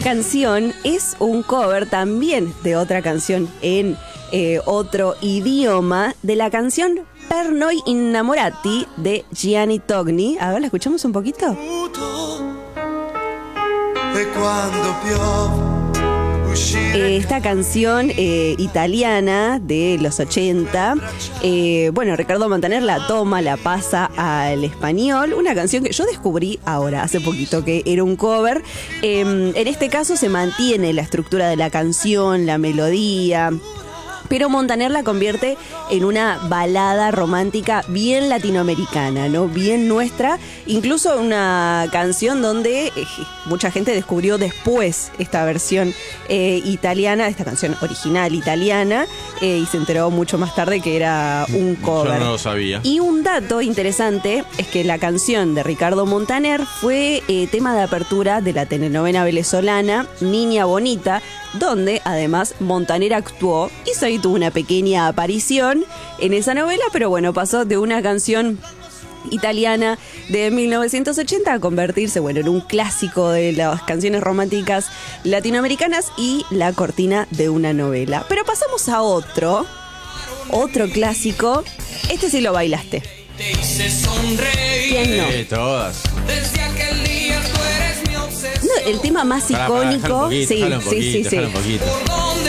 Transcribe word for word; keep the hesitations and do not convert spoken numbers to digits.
canción es un cover también de otra canción en eh, otro idioma, de la canción Per noi innamorati de Gianni Togni. A ver, ¿la escuchamos un poquito? Eh, esta canción eh, italiana de los ochenta, eh, bueno, Ricardo Montaner la toma, la pasa al español, una canción que yo descubrí ahora, hace poquito, que era un cover. Eh, en este caso se mantiene la estructura de la canción, la melodía, pero Montaner la convierte en una balada romántica bien latinoamericana, ¿no? Bien nuestra, incluso una canción donde eh, mucha gente descubrió después esta versión eh, italiana, esta canción original italiana, eh, y se enteró mucho más tarde que era un cover. Yo no lo sabía. Y un dato interesante es que la canción de Ricardo Montaner fue eh, tema de apertura de la telenovela venezolana Niña Bonita, donde además Montaner actuó y se tuvo una pequeña aparición en esa novela, pero bueno, pasó de una canción italiana de mil novecientos ochenta a convertirse, bueno, en un clásico de las canciones románticas latinoamericanas y la cortina de una novela. Pero pasamos a otro, otro clásico. Este sí lo bailaste. ¿Quién no? Eh, todas. No, el tema más Pará, pará, icónico. déjalo un poquito, sí, déjalo un sí, poquito, sí, sí. déjalo un poquito.